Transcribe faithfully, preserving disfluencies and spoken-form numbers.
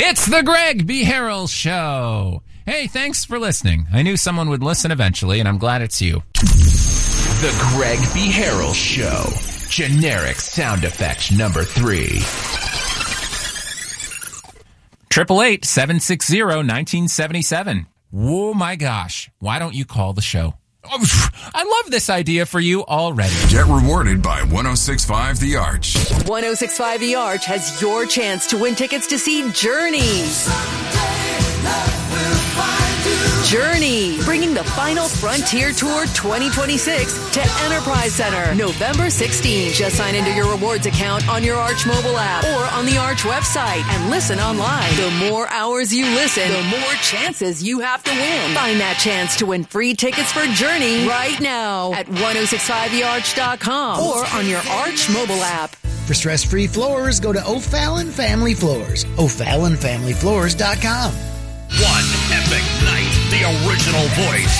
It's the Greg B. Harrell Show. Hey, thanks for listening. I knew someone would listen eventually, and I'm glad it's you. The Greg B. Harrell Show. Generic sound effect number three. Triple eight seven six zero nineteen seventy seven. Oh my gosh! Why don't you call the show? Oh, I love this idea for you already. Get rewarded by ten sixty-five The Arch. ten sixty-five The Arch has your chance to win tickets to see Journey. Journey, bringing the final Frontier Tour twenty twenty-six to Enterprise Center, November sixteenth. Just sign into your rewards account on your Arch mobile app or on the Arch website and listen online. The more hours you listen, the more chances you have to win. Find that chance to win free tickets for Journey right now at ten sixty-five the arch dot com or on your Arch mobile app. For stress-free floors, go to O'Fallon Family Floors, O'Fallon Family Floors dot com. One epic night. The original voice